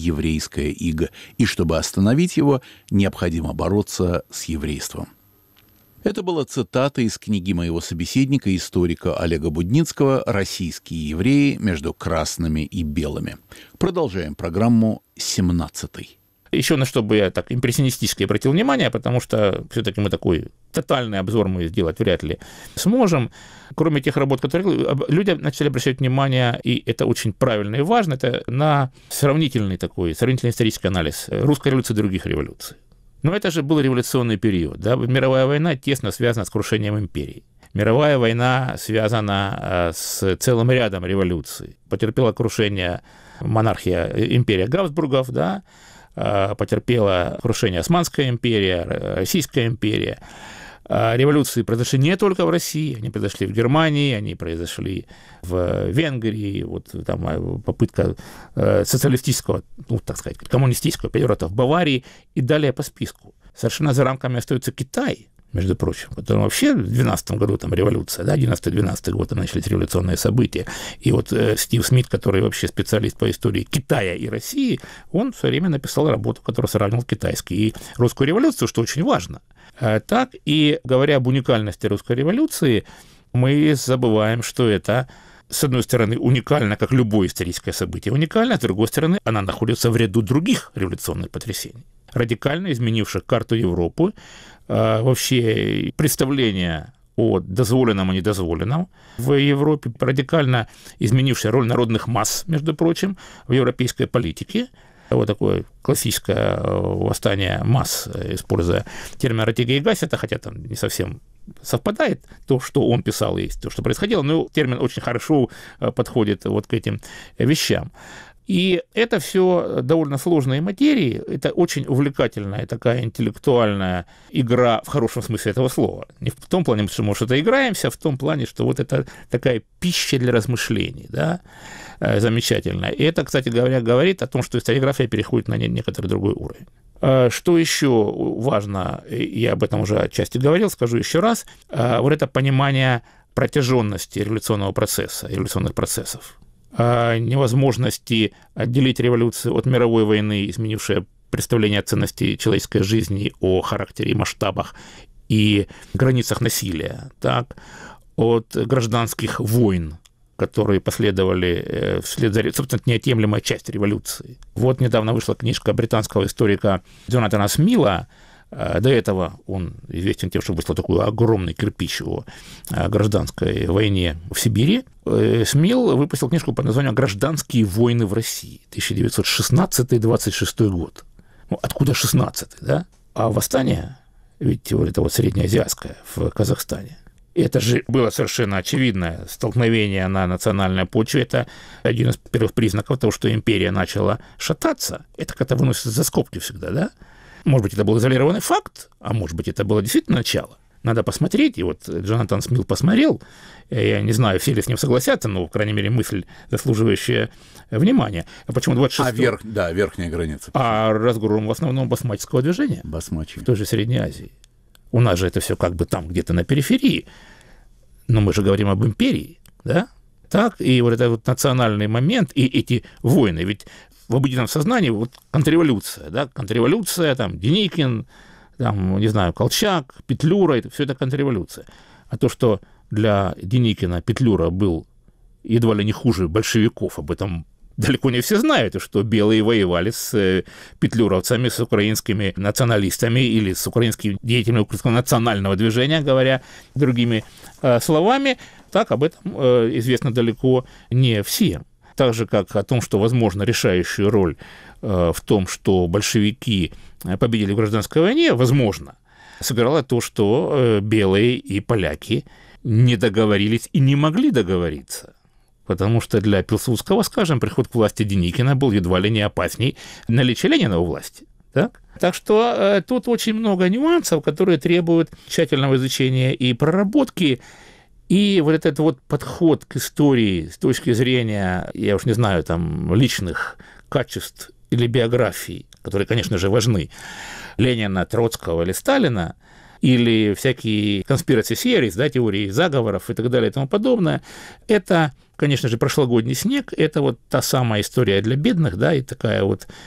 еврейское иго, и чтобы остановить его, необходимо бороться с еврейством. Это была цитата из книги моего собеседника, историка Олега Будницкого «Российские евреи между красными и белыми». Продолжаем программу 17-й. Еще на что бы я так импрессионистически обратил внимание, потому что все-таки мы такой тотальный обзор мы сделать вряд ли сможем. Кроме тех работ, которые люди начали обращать внимание, и это очень правильно и важно, это на сравнительный исторический анализ русской революции и других революций. Но это же был революционный период. Да? Мировая война тесно связана с крушением империи. Мировая война связана с целым рядом революций. Потерпела крушение монархия, империя Габсбургов, да? Потерпела крушение Османская империя, Российская империя. Революции произошли не только в России, они произошли в Германии, они произошли в Венгрии, вот там попытка социалистического, так сказать, коммунистического переворота в Баварии и далее по списку. Совершенно за рамками остается Китай, между прочим, который вообще в 12 году там революция, да, 11-12 год там начались революционные события. И вот Стив Смит, который вообще специалист по истории Китая и России, он в свое время написал работу, которая сравнивал китайскую и русскую революцию, что очень важно. Так, и говоря об уникальности русской революции, мы забываем, что это, с одной стороны, уникально, как любое историческое событие уникально, а с другой стороны, она находится в ряду других революционных потрясений, радикально изменивших карту Европы, вообще представление о дозволенном и недозволенном в Европе, радикально изменившая роль народных масс, между прочим, в европейской политике. Вот такое классическое восстание масс, используя термин Ортега и Гассета, хотя там не совсем совпадает то, что он писал, и то, что происходило, но термин очень хорошо подходит вот к этим вещам. И это все довольно сложные материи, это очень увлекательная такая интеллектуальная игра в хорошем смысле этого слова. Не в том плане, что мы что-то играемся, а в том плане, что вот это такая пища для размышлений, да, замечательная. И это, кстати говоря, говорит о том, что историография переходит на некоторый другой уровень. Что еще важно, я об этом уже отчасти говорил, скажу еще раз, вот это понимание протяженности революционного процесса, революционных процессов. Невозможности отделить революцию от мировой войны, изменившее представление о ценности человеческой жизни, о характере и масштабах и границах насилия, так, от гражданских войн, которые последовали вслед за, собственно, неотъемлемая часть революции. Вот недавно вышла книжка британского историка Джонатана Смила. До этого он известен тем, что выслал такой огромный кирпич о гражданской войне в Сибири. Смил выпустил книжку под названием «Гражданские войны в России», 1916-26 год. Ну, откуда 16-й, да? А восстание, ведь вот это вот среднеазиатское в Казахстане, это же было совершенно очевидное столкновение на национальной почве. Это один из первых признаков того, что империя начала шататься. Это когда выносится за скобки всегда, да? Может быть, это был изолированный факт, а может быть, это было действительно начало. Надо посмотреть, и вот Джонатан Смил посмотрел, я не знаю, все ли с ним согласятся, но, по крайней мере, мысль, заслуживающая внимания. А почему 26-й? Да, верхняя граница. А разгром в основном басмаческого движения. Басмачи. В той же Средней Азии. У нас же это все как бы там где-то на периферии, но мы же говорим об империи, да? Так, и вот этот вот национальный момент, и эти войны, ведь в обыденном сознании вот контрреволюция, да, контрреволюция, там, Деникин, там, не знаю, Колчак, Петлюра, все это контрреволюция. А то, что для Деникина Петлюра был едва ли не хуже большевиков, об этом далеко не все знают, и что белые воевали с петлюровцами, с украинскими националистами или с украинскими деятелями украинского национального движения, говоря другими словами, так об этом известно далеко не всем. Так же, как о том, что, возможно, решающую роль в том, что большевики победили в гражданской войне, возможно, сыграло то, что белые и поляки не договорились и не могли договориться. Потому что для Пилсудского, скажем, приход к власти Деникина был едва ли не опасней наличия Ленина у власти. Так что тут очень много нюансов, которые требуют тщательного изучения и проработки. И вот этот вот подход к истории с точки зрения, я уж не знаю, там, личных качеств или биографий, которые, конечно же, важны, Ленина, Троцкого или Сталина, или всякие conspiracy theories, да, теории заговоров и так далее и тому подобное, это, конечно же, прошлогодний снег, это вот та самая история для бедных, да, и такая вот